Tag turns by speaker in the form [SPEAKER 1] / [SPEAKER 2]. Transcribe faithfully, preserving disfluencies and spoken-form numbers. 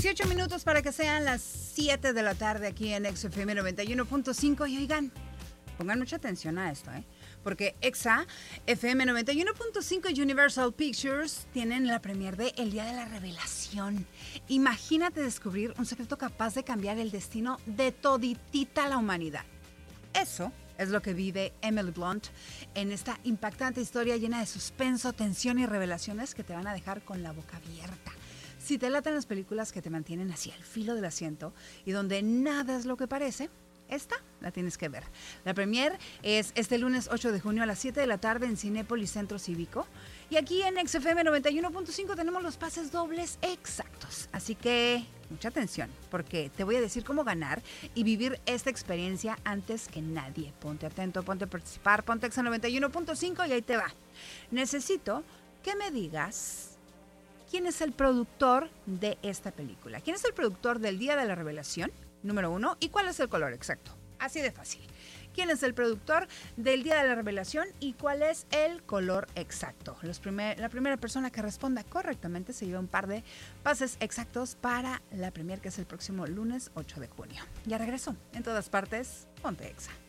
[SPEAKER 1] dieciocho minutos para que sean las siete de la tarde aquí en X F M noventa y uno punto cinco. Y oigan, pongan mucha atención a esto, ¿eh? Porque Exa F M noventa y uno punto cinco y Universal Pictures tienen la premier de El Día de la Revelación. Imagínate descubrir un secreto capaz de cambiar el destino de toditita la humanidad. Eso es lo que vive Emily Blunt en esta impactante historia llena de suspenso, tensión y revelaciones que te van a dejar con la boca abierta. Si te latan las películas que te mantienen así al filo del asiento y donde nada es lo que parece, esta la tienes que ver. La premier es este lunes ocho de junio a las siete de la tarde en Cinépolis Centro Cívico. Y aquí en X F M noventa y uno punto cinco tenemos los pases dobles exactos. Así que mucha atención, porque te voy a decir cómo ganar y vivir esta experiencia antes que nadie. Ponte atento, ponte a participar, ponte Exa noventa y uno punto cinco y ahí te va. Necesito que me digas quién es el productor de esta película. ¿Quién es el productor del Día de la Revelación? Número uno. ¿Y cuál es el color exacto? Así de fácil. ¿Quién es el productor del Día de la Revelación y cuál es el color exacto? Los primer, la primera persona que responda correctamente se lleva un par de pases exactos para la premier, que es el próximo lunes ocho de junio. Ya regreso. En todas partes, ponte Exa.